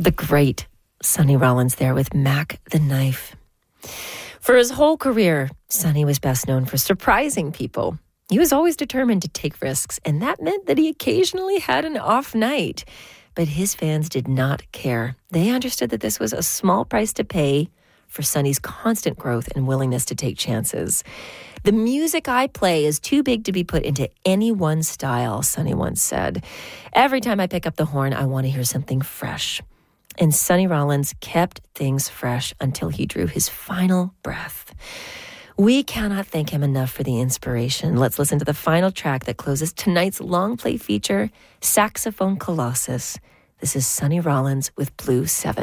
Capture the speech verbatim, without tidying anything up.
The great Sonny Rollins there with Mac the Knife. For his whole career, Sonny was best known for surprising people. He was always determined to take risks, and that meant that he occasionally had an off night. But his fans did not care. They understood that this was a small price to pay for Sonny's constant growth and willingness to take chances. The music I play is too big to be put into any one style, Sonny once said. Every time I pick up the horn, I want to hear something fresh. And Sonny Rollins kept things fresh until he drew his final breath. We cannot thank him enough for the inspiration. Let's listen to the final track that closes tonight's long play feature, Saxophone Colossus. This is Sonny Rollins with Blue seven.